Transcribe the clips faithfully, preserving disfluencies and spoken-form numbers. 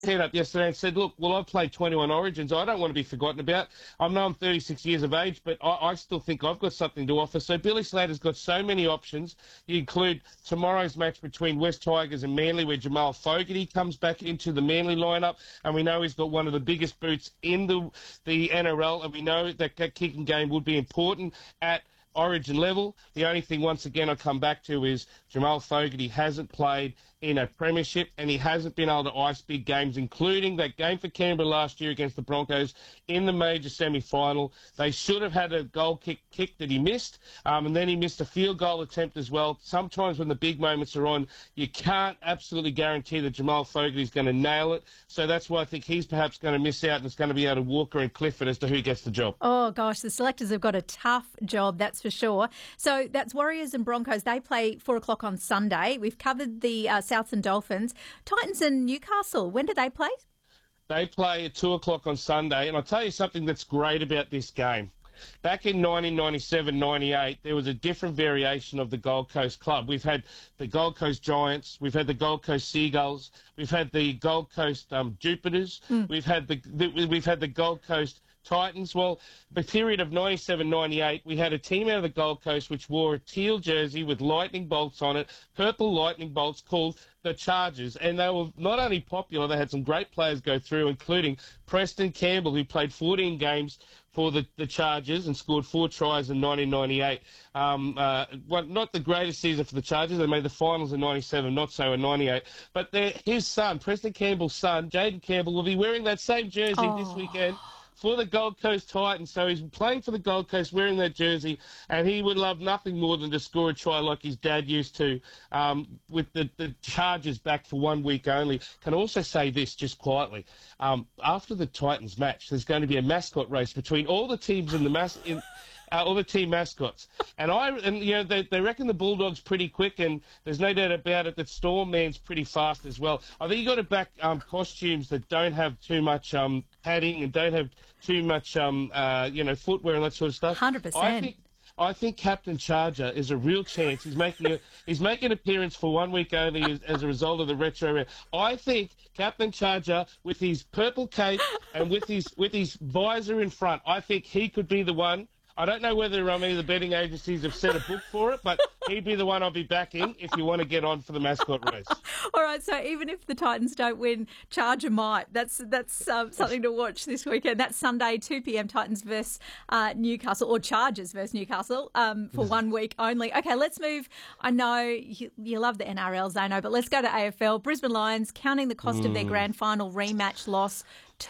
head up yesterday and said, look, well, I've played twenty-one Origins. I don't want to be forgotten about. I know I'm thirty-six years of age, but I, I still think I've got something to offer. So Billy Slater's got so many options. You include tomorrow's match between West Tigers and Manly, where Jamal Fogarty comes back into the Manly lineup, and we know he's got one of the biggest boots in the, the N R L, and we know that, that kicking game would be important at Origin level. The only thing, once again, I come back to is Jamal Fogarty hasn't played in a premiership, and he hasn't been able to ice big games, including that game for Canberra last year against the Broncos in the major semi-final. They should have had a goal kick kick that he missed, um, and then he missed a field goal attempt as well. Sometimes when the big moments are on, you can't absolutely guarantee that Jamal Fogarty is going to nail it. So that's why I think he's perhaps going to miss out, and it's going to be out of Walker and Clifford as to who gets the job. Oh, gosh, the selectors have got a tough job, that's for sure. So that's Warriors and Broncos. They play four o'clock on Sunday. We've covered the uh, Souths and Dolphins. Titans and Newcastle, when do they play? They play at two o'clock on Sunday, and I'll tell you something that's great about this game. Back in nineteen ninety-seven ninety-eight, there was a different variation of the Gold Coast Club. We've had the Gold Coast Giants, we've had the Gold Coast Seagulls, we've had the Gold Coast um, Jupiters, mm. we've had the, the we've had the Gold Coast Titans. Well, the period of ninety-seven ninety-eight, we had a team out of the Gold Coast which wore a teal jersey with lightning bolts on it, purple lightning bolts, called the Chargers. And they were not only popular, they had some great players go through, including Preston Campbell, who played fourteen games for the, the Chargers and scored four tries in nineteen ninety-eight. Um, uh, well, not the greatest season for the Chargers. They made the finals in ninety-seven, not so in ninety-eight. But his son, Preston Campbell's son, Jaden Campbell, will be wearing that same jersey oh. this weekend for the Gold Coast Titans. So he's playing for the Gold Coast wearing that jersey, and he would love nothing more than to score a try like his dad used to, um, with the, the Chargers back for one week only. Can also say this just quietly. Um, after the Titans match, there's going to be a mascot race between all the teams in the mas- in, uh, all the team mascots. And I, and you know, they, they reckon the Bulldogs pretty quick, and there's no doubt about it that Stormman's pretty fast as well. I think you got to back um, costumes that don't have too much um, padding and don't have too much, um, uh, you know, footwear and that sort of stuff. one hundred percent. I think, I think Captain Charger is a real chance. He's making a he's making an appearance for one week only as, as a result of the retro. I think Captain Charger, with his purple cape and with his with his visor in front, I think he could be the one. I don't know whether um, any of the betting agencies have set a book for it, but he'd be the one I'll be backing if you want to get on for the mascot race. All right, so even if the Titans don't win, Charger might. That's that's um, something to watch this weekend. That's Sunday, two p.m, Titans versus uh, Newcastle, or Chargers versus Newcastle, um, for one week only. Okay, let's move. I know you, you love the N R L, Zano, but let's go to A F L. Brisbane Lions counting the cost mm. of their grand final rematch loss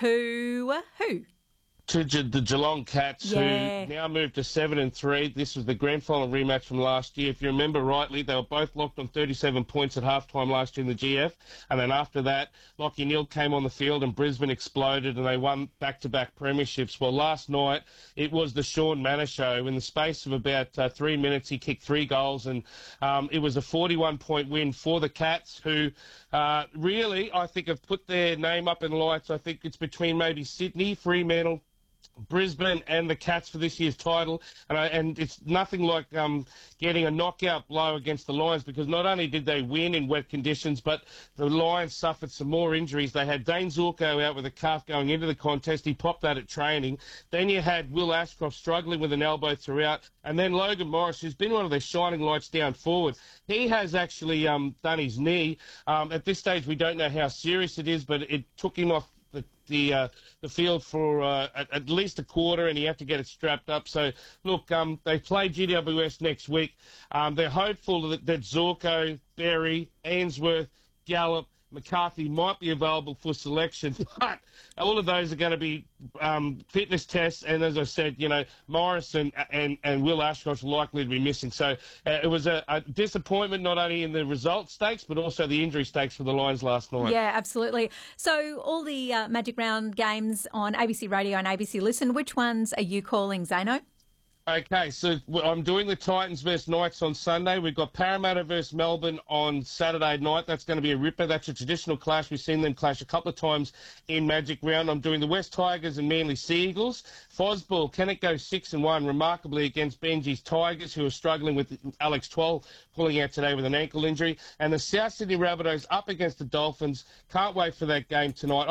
to who? To the Geelong Cats, yeah. who now moved to seven and three. This was the grand final rematch from last year. If you remember rightly, they were both locked on thirty-seven points at halftime last year in the G F, and then after that, Lachie Neale came on the field and Brisbane exploded, and they won back-to-back premierships. Well, last night it was the Sean Manor show. In the space of about uh, three minutes, he kicked three goals, and um, it was a forty-one point win for the Cats, who uh, really, I think, have put their name up in lights. I think it's between maybe Sydney, Fremantle, Brisbane and the Cats for this year's title, and, I, and it's nothing like um, getting a knockout blow against the Lions, because not only did they win in wet conditions, but the Lions suffered some more injuries. They had Dane Zorko out with a calf going into the contest. He popped that at training. Then you had Will Ashcroft struggling with an elbow throughout, and then Logan Morris, who's been one of their shining lights down forward. He has actually um, done his knee. Um, at this stage, we don't know how serious it is, but it took him off the the, uh, the field for uh, at, at least a quarter, and he had to get it strapped up. So, look, um, they play G W S next week. Um, they're hopeful that, that Zorko, Berry, Ainsworth, Gallup, McCarthy might be available for selection, but all of those are going to be um, fitness tests, and as I said, you know, Morrison and, and Will Ashcroft are likely to be missing. So uh, it was a, a disappointment, not only in the result stakes, but also the injury stakes for the Lions last night. Yeah, absolutely. So all the uh, Magic Round games on A B C Radio and A B C Listen, which ones are you calling, Zano? Okay, so w- I'm doing the Titans versus Knights on Sunday. We've got Parramatta versus Melbourne on Saturday night. That's going to be a ripper. That's a traditional clash. We've seen them clash a couple of times in Magic Round. I'm doing the West Tigers and Manly Sea Eagles. Fosball, can it go six and one remarkably against Benji's Tigers, who are struggling with Alex Twelve pulling out today with an ankle injury. And the South Sydney Rabbitohs up against the Dolphins. Can't wait for that game tonight.